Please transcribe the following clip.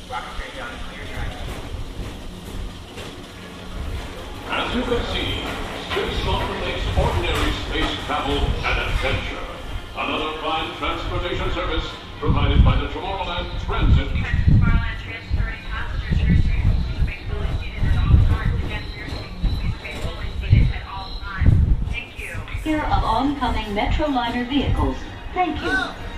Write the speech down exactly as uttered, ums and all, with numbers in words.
As you can see, space shuttle makes ordinary space travel an adventure. Another fine transportation service provided by the Tomorrowland Transit. Tomorrowland transferring passengers here soon. Please remain fully seated at all times. Again, here soon. Please remain fully seated at all times. Thank you. Here of oncoming Metroliner vehicles. Thank you.